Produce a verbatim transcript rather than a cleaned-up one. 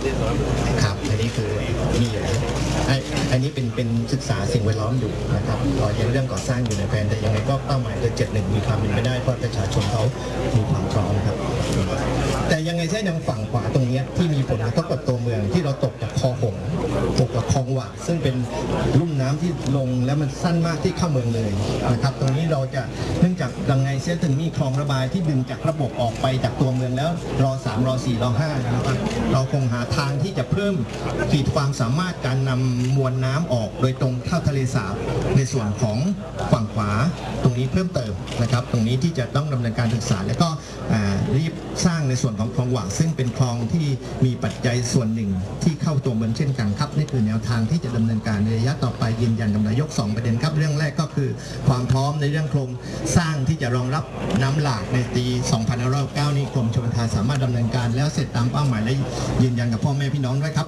ครับอันนี้คือมีอยู่อันนี้เป็นเป็นศึกษาสิ่งแวดล้อมอยู่นะครับต่อยังเรื่องก่อสร้างอยู่ในแผนแต่ยังไงก็เป้าหมายคือเจ็ดหนึ่งมีความเป็นไปได้เพราะประชาชนเขามีความพร้อมครับแต่ยังไงเส้นยังฝั่งขวาตรงนี้ที่มีผลกระทบกับตัวเมืองที่เราตกจากคลองหงตกจากคลองหวะซึ่งเป็นลุ่มน้ำที่ลงแล้วมันสั้นมากที่เข้าเมืองเลยนะครับตรงนี้เราจะเนื่องจากยังไงเส้นถึงมีคลองระบายที่ดึงจากระบบออกไปจากตัวเมืองแล้วรอสามรอสี่รอห้านะครับเราคงหาทางที่จะเพิ่มขีดความสามารถการนำมวลน้ำออกโดยตรงเข้าทะเลสาบในส่วนของฝั่งขวาตรงนี้เพิ่มเติมนะครับตรงนี้ที่จะต้องดำเนินการศึกษาแล้วก็รีบสร้างในส่วนของคลองหวะซึ่งเป็นคลองที่มีปัจจัยส่วนหนึ่งที่เข้าตัวเมืองเช่นกันครับนี่คือแนวทางที่จะดำเนินการในระยะต่อไปยืนยันกับนายกสองประเด็นครับเรื่องแรกก็คือความพร้อมในเรื่องโครงสร้างที่จะรองรับน้ำหลากในปีสองพันห้าร้อยเก้านี้กรมชลประทานสามารถดำเนินการแล้วเสร็จตามเป้าหมายและยืนยันกับพ่อแม่พี่น้องด้วยครับ